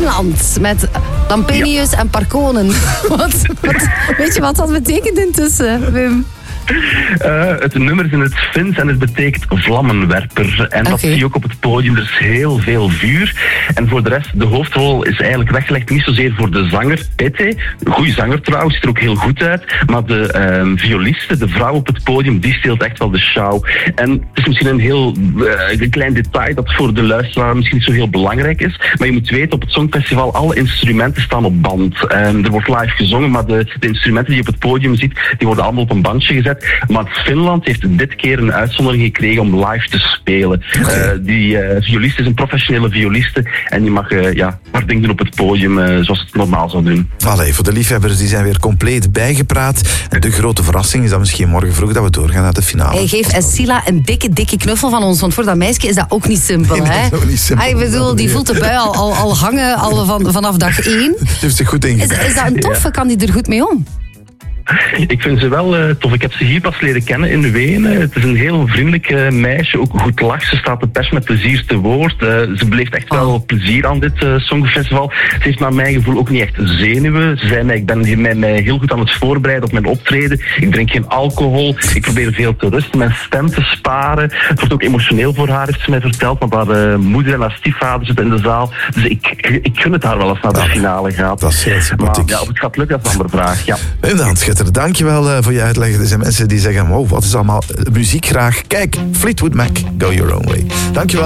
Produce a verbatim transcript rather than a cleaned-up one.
Finland met Lampenius ja. en Parkonen. wat, wat, weet je wat dat betekent intussen, Wim? Uh, het nummer is in het Fins en het betekent vlammenwerper. En okay. dat zie je ook op het podium. Er is heel veel vuur. En voor de rest, de hoofdrol is eigenlijk weggelegd niet zozeer voor de zanger Pete. Een goede zanger trouwens, ziet er ook heel goed uit. Maar de uh, violiste, de vrouw op het podium, die steelt echt wel de show. En het is misschien een heel uh, een klein detail dat voor de luisteraar misschien niet zo heel belangrijk is. Maar je moet weten, op het Songfestival, alle instrumenten staan op band. Uh, er wordt live gezongen, maar de, de instrumenten die je op het podium ziet, die worden allemaal op een bandje gezet. Maar Finland heeft dit keer een uitzondering gekregen om live te spelen. Okay. Uh, die uh, violiste is een professionele violiste en die mag uh, ja, haar ding doen op het podium uh, zoals het normaal zou doen. Allee, voor de liefhebbers die zijn weer compleet bijgepraat. En de grote verrassing is dat misschien morgen vroeg dat we doorgaan naar de finale. Hey, geef Escila een dikke, dikke knuffel van ons, want voor dat meisje is dat ook niet simpel. Nee, hè? dat is ook niet simpel. Ah, ik bedoel, die voelt de bui al, al, al hangen al van, vanaf dag één. Het heeft zich goed ingekeken. Is, is dat een toffe? Ja. Kan die er goed mee om? Ik vind ze wel uh, tof. Ik heb ze hier pas leren kennen in Wenen. Het is een heel vriendelijk uh, meisje, ook goed lacht. Ze staat de pers met plezier te woord. Uh, ze beleeft echt wel oh. plezier aan dit uh, Songfestival. Ze heeft naar mijn gevoel ook niet echt zenuwen. Ze zei mij, ik ben hier mij, mij heel goed aan het voorbereiden op mijn optreden. Ik drink geen alcohol. Ik probeer veel te rusten, mijn stem te sparen. Het wordt ook emotioneel voor haar, heeft ze mij verteld. Want haar uh, moeder en haar stiefvader zitten in de zaal. Dus ik, ik, ik gun het haar wel als naar de finale gaat. Dat is heel sympathiek. Maar ja, of het gaat lukken, dat is een andere vraag. Ja. Inderdaad, dankjewel uh, voor je uitleg. Er zijn mensen die zeggen, wow, wat is allemaal uh, muziek graag. Kijk, Fleetwood Mac, Go Your Own Way. Dankjewel.